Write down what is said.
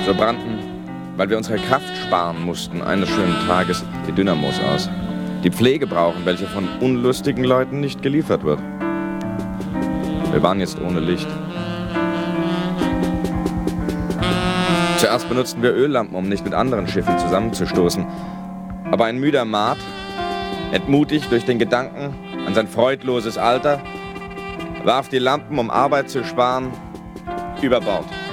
So brannten, weil wir unsere Kraft sparen mussten, eines schönen Tages die Dynamos aus. Die Pflege brauchen, welche von unlustigen Leuten nicht geliefert wird. Wir waren jetzt ohne Licht. Zuerst benutzten wir Öllampen, um nicht mit anderen Schiffen zusammenzustoßen. Aber ein müder Maat, entmutigt durch den Gedanken an sein freudloses Alter, warf die Lampen, um Arbeit zu sparen, über Bord.